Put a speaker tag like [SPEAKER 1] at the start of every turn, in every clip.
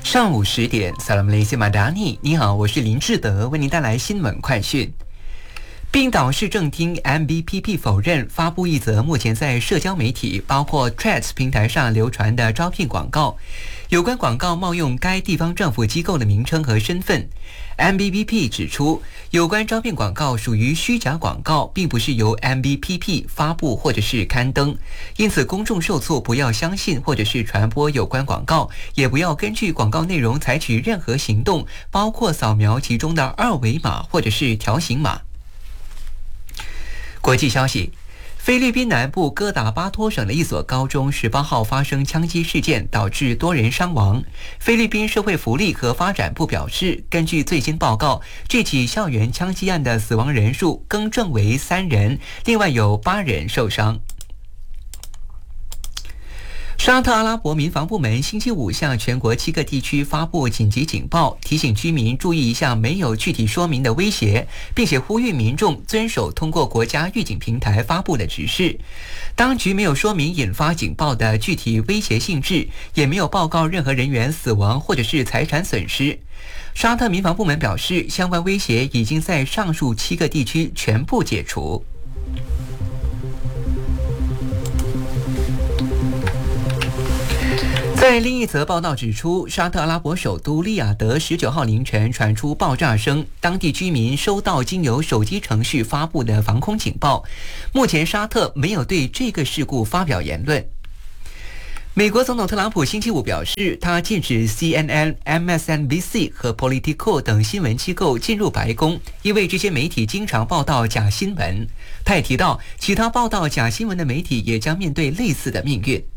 [SPEAKER 1] 上午10点 Salam Malaysia Madani， 你好，我是林志德，为您带来新闻快讯。冰岛市政厅 MBPP 否认发布一则目前在社交媒体包括 Threads 平台上流传的招聘广告，有关广告冒用该地方政府机构的名称和身份。MBPP 指出，有关招聘广告属于虚假广告，并不是由 MBPP 发布或者是刊登，因此公众受挫不要相信或者是传播有关广告，也不要根据广告内容采取任何行动，包括扫描其中的二维码或者是条形码。国际消息，菲律宾南部哥打巴托省的一所高中18号发生枪击事件，导致多人伤亡。菲律宾社会福利和发展部表示，根据最新报告，这起校园枪击案的死亡人数更正为3人，另外有8人受伤。沙特阿拉伯民防部门星期五向全国7个地区发布紧急警报，提醒居民注意一项没有具体说明的威胁，并且呼吁民众遵守通过国家预警平台发布的指示。当局没有说明引发警报的具体威胁性质，也没有报告任何人员死亡或者是财产损失。沙特民防部门表示，相关威胁已经在上述7个地区全部解除。在另一则报道指出，沙特阿拉伯首都利雅得19号凌晨传出爆炸声，当地居民收到经由手机程序发布的防空警报。目前沙特没有对这个事故发表言论。美国总统特朗普星期五表示，他禁止 CNN、MSNBC 和 Politico 等新闻机构进入白宫，因为这些媒体经常报道假新闻。他也提到，其他报道假新闻的媒体也将面对类似的命运。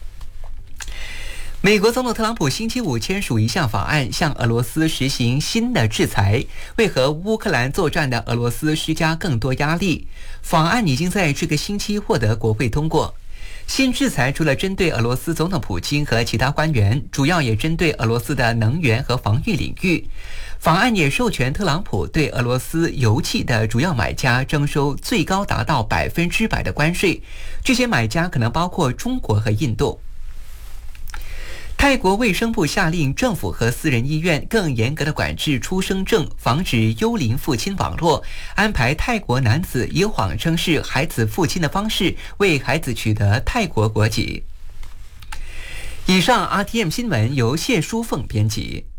[SPEAKER 1] 美国总统特朗普星期五签署一项法案，向俄罗斯实行新的制裁，为和乌克兰作战的俄罗斯施加更多压力。法案已经在这个星期获得国会通过。新制裁除了针对俄罗斯总统普京和其他官员，主要也针对俄罗斯的能源和防御领域。法案也授权特朗普对俄罗斯油气的主要买家征收最高达到100%的关税，这些买家可能包括中国和印度。泰国卫生部下令政府和私人医院更严格的管制出生证，防止幽灵父亲网络，安排泰国男子以谎称是孩子父亲的方式为孩子取得泰国国籍。以上 RTM 新闻由谢淑凤编辑。